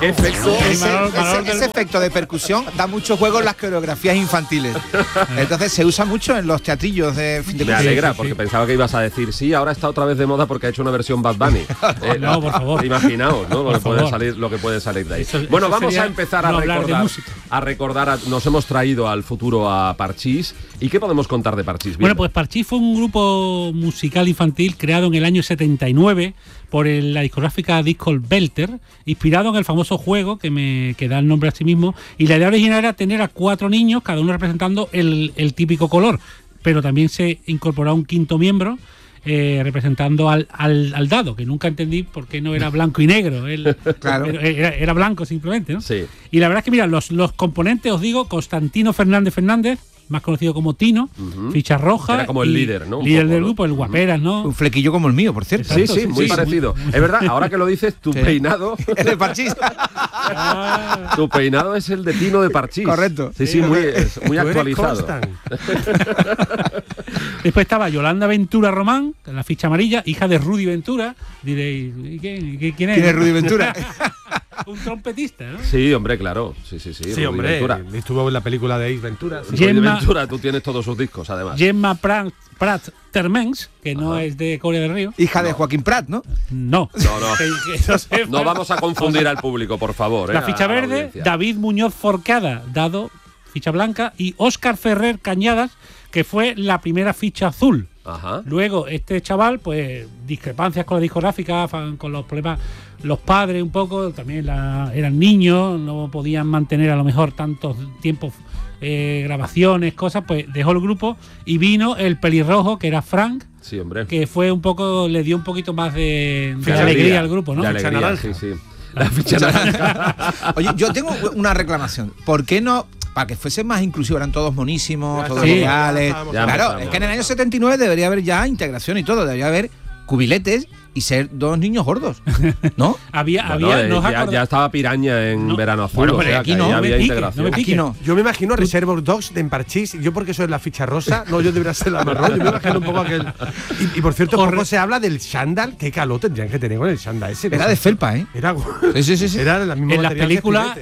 ¿Qué efecto? Ese efecto de percusión da mucho juego en las coreografías infantiles. Entonces se usa mucho en los teatrillos de fin de Me curso. alegra, porque pensaba que ibas a decir, sí, ahora está otra vez de moda porque ha hecho una versión Bad Bunny. No, por favor. Imaginaos, ¿no? Lo que puede salir de ahí. Bueno, vamos a empezar a recordar, nos hemos traído al futuro a Parchís. ¿Y qué podemos contar de Parchís? Bueno, pues Parchís fue un grupo musical infantil creado en el año 79 por la discográfica Discol Belter, inspirado en el famoso juego que da el nombre a sí mismo, y la idea original era tener a 4 niños, cada uno representando el típico color, pero también se incorporó un quinto miembro representando al dado, que nunca entendí por qué no era blanco y negro. Claro. Era blanco simplemente, ¿no? Sí. Y la verdad es que, mira, los componentes, os digo, Constantino Fernández, más conocido como Tino, ficha roja. Era como el líder, ¿no? Líder del grupo, el guaperas, ¿no? Un flequillo como el mío, por cierto. Exacto, sí, muy parecido. Es verdad, ahora que lo dices, tu peinado... Es de Parchís. Tu peinado es el de Tino de Parchís. Correcto. Sí, muy actualizado. Después estaba Yolanda Ventura Román, la ficha amarilla, hija de Rudy Ventura. Diréis, ¿quién es? ¿Quién es Rudy Ventura? Un trompetista, ¿no? Sí, hombre, claro. Sí, Rudy hombre, Ventura. Estuvo en la película de Ace Ventura. Rudy Ventura, tú tienes todos sus discos, además. Gemma Pratt Termens, que no es de Corea del Río. Hija de Joaquín Prat, ¿no? No. No vamos a confundir al público, por favor. La ficha verde, David Muñoz Forcada, dado ficha blanca, y Óscar Ferrer Cañadas, que fue la primera ficha azul. Ajá. Luego, este chaval, pues, discrepancias con la discográfica, con los problemas, los padres un poco, también eran niños, no podían mantener a lo mejor tantos tiempos, grabaciones, cosas, pues dejó el grupo y vino el pelirrojo, que era Frank. Sí, hombre. Que fue un poco, le dio un poquito más de alegría al grupo, ¿no? De alegría, sí. La ficha naranja. Oye, yo tengo una reclamación. ¿Por qué no...? Para que fuese más inclusivo, eran todos monísimos, todos legales. Claro, es que en el año 79 debería haber ya integración y todo, debería haber cubiletes y ser 2 niños gordos, ¿no? Ya estaba Piraña en Verano Azul. Bueno, pero aquí no, había integración. Aquí no. Yo me imagino Reservoir Dogs de Parchís, yo porque soy la ficha rosa, no, yo debería ser la marrón, yo me imagino un poco aquel. Y por cierto, poco se habla del chándal, qué calor tendrían que tener con el chándal ese. Era de felpa, ¿eh? Era, sí. Era la misma en las películas,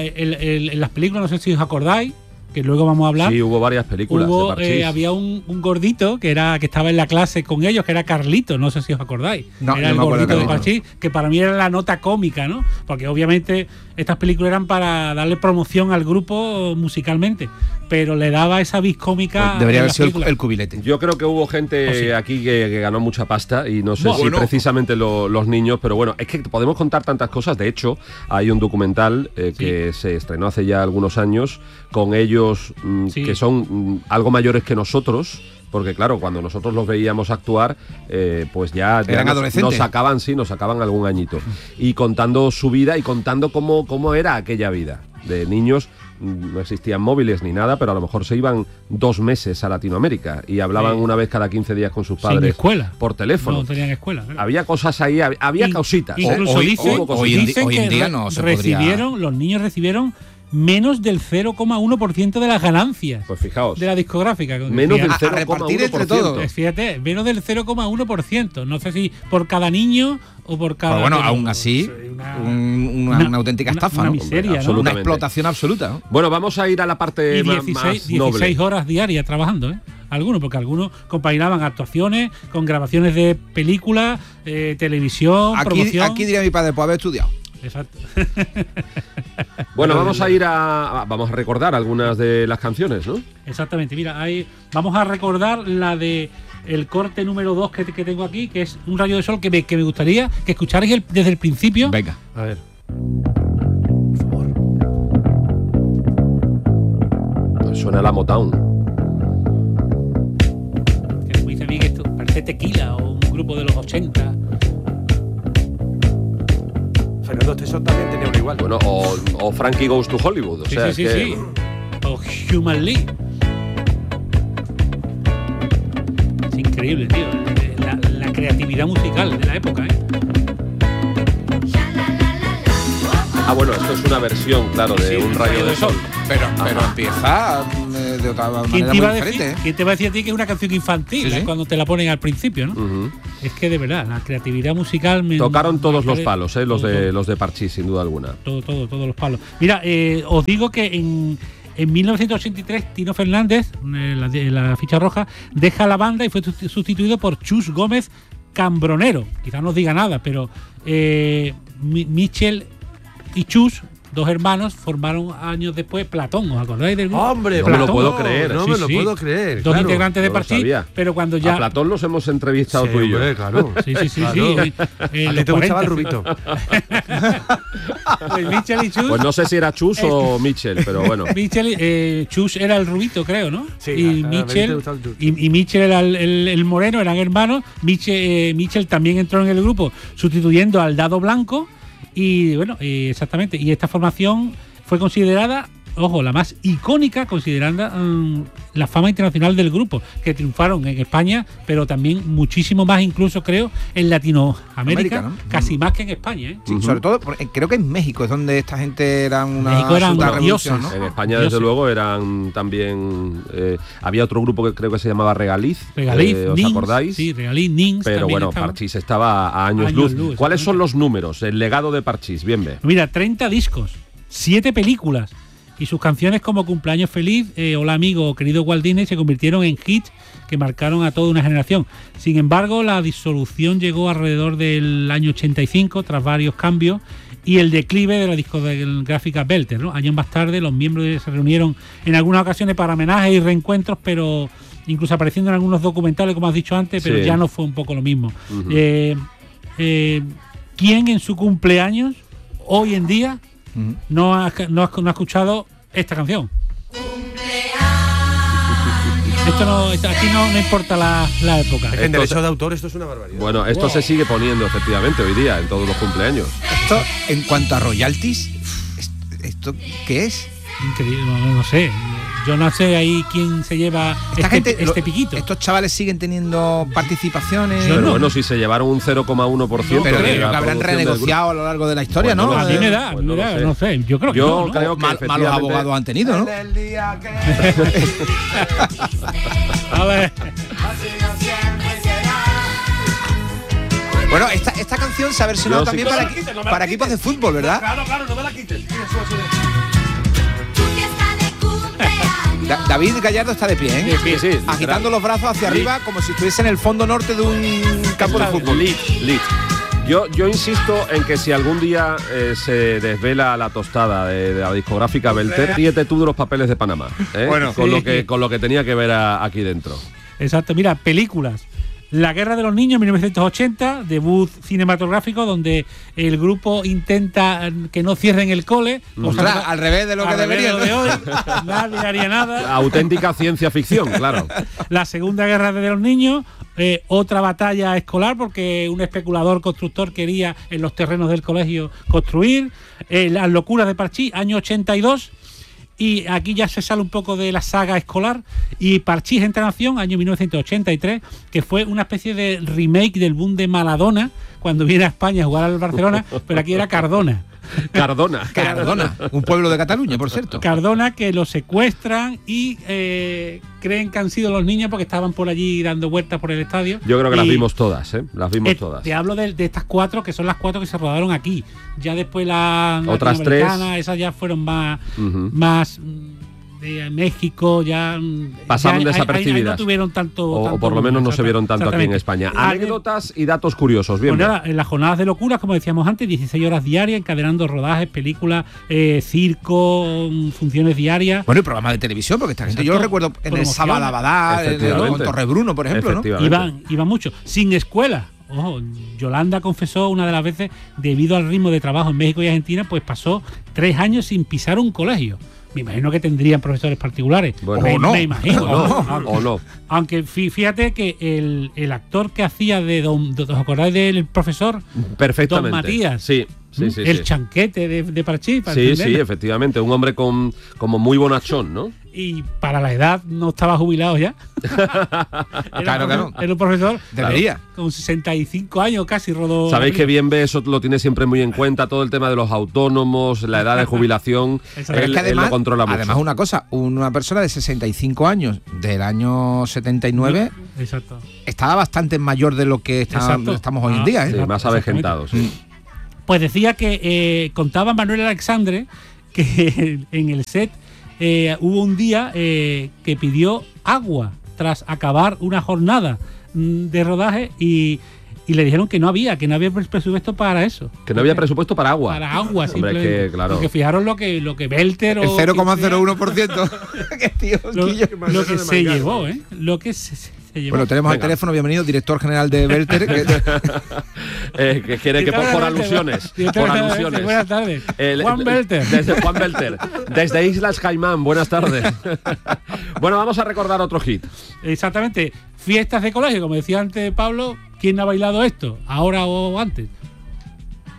en las películas, no sé si os acordáis, que luego vamos a hablar. Sí, hubo varias películas de Parchís. Había un gordito que estaba en la clase con ellos, que era Carlito, no sé si os acordáis. No, era el gordito de Parchís, que para mí era la nota cómica, ¿no? Porque obviamente estas películas eran para darle promoción al grupo musicalmente, pero le daba esa vis cómica. Pues debería haber sido el cubilete. Yo creo que hubo gente aquí que ganó mucha pasta y no sé si precisamente los niños, pero bueno, es que podemos contar tantas cosas. De hecho, hay un documental que se estrenó hace ya algunos años con ellos que son algo mayores que nosotros, porque claro, cuando nosotros los veíamos actuar, pues ya eran adolescentes. Nos sacaban algún añito. Y contando su vida y contando cómo era aquella vida de niños. No existían móviles ni nada, pero a lo mejor se iban 2 meses a Latinoamérica y hablaban una vez cada 15 días con sus padres. Sin escuela. Por teléfono. No tenían escuela. ¿Verdad? Había cosas ahí, había causitas. Incluso hoy en día no se podría. Los niños recibieron menos del 0,1% de las ganancias. Pues fijaos. De la discográfica. Menos del 0,1%. A repartir entre todos. Fíjate, menos del 0,1%. No sé si por cada niño o por cada... Pero bueno, aún así, una auténtica estafa, una ¿no? miseria, ¿no? Una explotación absoluta, ¿no? Bueno, vamos a ir a la parte más noble. 16 horas diarias trabajando, ¿eh? Algunos, porque algunos compaginaban actuaciones con grabaciones de películas, televisión, promoción. Aquí diría mi padre, pues haber estudiado. Exacto. Bueno, vamos a recordar algunas de las canciones, ¿no? Exactamente, mira, vamos a recordar la de el corte número 2 que tengo aquí, que es Un rayo de sol, que me gustaría que escucharais desde el principio. Venga, a ver. Por favor. Pues suena la Motown. Que me dice a mí que esto parece Tequila o un grupo de los 80. Fernando Esteso también tenía uno igual. Bueno, o Frankie Goes to Hollywood. Sí. O Human League. Es increíble, tío. La creatividad musical de la época, ¿eh? Bueno, esto es una versión, claro, de un rayo de sol. Pero empieza de otra manera muy diferente. ¿Quién te va a decir a ti que es una canción infantil? Sí. Cuando te la ponen al principio, ¿no? Es que de verdad, la creatividad musical... Tocaron todos los palos, los de Parchís, sin duda alguna. Todos los palos. Mira, os digo que en 1983 Tino Fernández, la ficha roja, deja la banda y fue sustituido por Chus Gómez Cambronero. Quizás no os diga nada, pero Michel y Chus, dos hermanos, formaron años después Platón. ¿Os acordáis del grupo? ¡Hombre! No me lo puedo creer. No me lo puedo creer. Dos integrantes de Parchís, pero cuando ya... A Platón los hemos entrevistado tú y yo. Claro. Sí. ¿A ti te gustaba el rubito? Pues Michel y Chus... Pues no sé si era Chus o Michel, pero bueno. Chus era el rubito, creo, ¿no? Sí, y Michel era el moreno, eran hermanos. Michel también entró en el grupo sustituyendo al Dado Blanco. Y bueno, exactamente. Y esta formación fue considerada, ojo, la más icónica, considerando la fama internacional del grupo, que triunfaron en España, pero también muchísimo más, incluso creo, en Latinoamérica, ¿no? Casi más que en España. Sí, sobre todo, creo que en México es donde esta gente eran una revolución, ¿no? En España, desde luego, eran también... había otro grupo que creo que se llamaba Regaliz. ¿Os Nins, acordáis? Sí, Regaliz, Nins. Pero bueno, Parchís estaba a años luz. ¿Cuáles son los números? El legado de Parchís, bien ve. Mira, 30 discos, 7 películas. Y sus canciones como Cumpleaños Feliz, Hola Amigo o Querido Walt Disney se convirtieron en hits que marcaron a toda una generación. Sin embargo, la disolución llegó alrededor del año 85 tras varios cambios y el declive de la discográfica Belter, ¿no? Años más tarde los miembros se reunieron en algunas ocasiones para homenajes y reencuentros, pero incluso apareciendo en algunos documentales, como has dicho antes, pero ya no fue un poco lo mismo. ¿Quién en su cumpleaños hoy en día no ha escuchado esta canción? Aquí no importa la época. En derecho de autor esto es una barbaridad. Bueno, esto se sigue poniendo efectivamente hoy día en todos los cumpleaños. Esto, en cuanto a royalties, ¿esto qué es? Increíble, no sé. Yo no sé ahí quién se lleva este piquito. Estos chavales siguen teniendo participaciones. Pero bueno, si se llevaron un 0,1%. Pero creo que habrán renegociado a lo largo de la historia, pues ¿no? A mí me da, no sé. Yo creo que no. Creo que malos abogados han tenido, ¿no? A ver. Bueno, esta canción se ha versionado también para equipos de fútbol, ¿verdad? Claro, no me la quites. David Gallardo está de pie, ¿eh? Sí. Agitando los brazos hacia arriba como si estuviese en el fondo norte de un campo de fútbol. Lit. Yo insisto en que si algún día se desvela la tostada de la discográfica Belter, ríete tú de los papeles de Panamá, ¿eh? Bueno, con lo que tenía que ver aquí dentro. Exacto, mira, películas. La Guerra de los Niños, 1980, debut cinematográfico donde el grupo intenta que no cierren el cole. O sea, al revés de lo que debería. De hoy, nadie haría nada. Auténtica ciencia ficción, claro. La Segunda Guerra de los Niños, otra batalla escolar porque un especulador constructor quería en los terrenos del colegio construir. Las locuras de Parchís, año 82. Y aquí ya se sale un poco de la saga escolar. Y Parchís entra en acción, año 1983, que fue una especie de remake del boom de Maradona, cuando viene a España a jugar al Barcelona, pero aquí era Cardona, un pueblo de Cataluña, por cierto. Cardona, que lo secuestran y creen que han sido los niños porque estaban por allí dando vueltas por el estadio. Yo creo que las vimos todas, Las vimos todas. Te hablo de estas 4, que son las 4 que se rodaron aquí. Ya después las otras 3, esas ya fueron más de México, ya pasaron desapercibidas. No tuvieron tanto, o por lo menos no se vieron tanto aquí en España. Anécdotas y datos curiosos, bien. Pues nada, en las jornadas de locuras, como decíamos antes, 16 horas diarias, encadenando rodajes, películas, circo, funciones diarias. Bueno, y programas de televisión, porque esta gente, yo lo recuerdo en el Sabadabadá, en Torrebruno, por ejemplo, ¿no? Iban mucho, sin escuela. Ojo, Yolanda confesó una de las veces, debido al ritmo de trabajo en México y Argentina, pues pasó 3 años sin pisar un colegio. Me imagino que tendrían profesores particulares. Bueno, me imagino. O no. Aunque fíjate que el actor que hacía ¿os acordáis del profesor? Perfectamente. Don Matías. Sí. El chanquete de Parchís. Sí, efectivamente. Un hombre como muy bonachón, ¿no? y para la edad no estaba jubilado ya. Claro. Era un profesor. Debería. Con 65 años casi rodó. Sabéis que Bienve eso lo tiene siempre muy en cuenta, todo el tema de los autónomos, la edad de jubilación. él lo controla mucho. Además, una cosa, una persona de 65 años del año 79 Exacto. estaba bastante mayor de lo que estamos hoy en día. Sí, más avejentado. Sí. Pues decía que contaba Manuel Alexandre que en el set hubo un día que pidió agua tras acabar una jornada de rodaje y le dijeron que no había presupuesto para eso. Que no había presupuesto para agua. Para agua, simplemente. Que, claro. Porque fijaron lo que Belter o... El 0,01%. Qué tío, lo que se llevó, ¿eh? Lo que se llevó. Bueno, tenemos al teléfono, bienvenido, director general de Belter. Que quiere que por alusiones. Por alusiones. Buenas tardes. Juan Belter. Juan Belter. Desde Islas Caimán, buenas tardes. Bueno, vamos a recordar otro hit. Exactamente. Fiestas de colegio, como decía antes Pablo, ¿quién ha bailado esto? ¿Ahora o antes?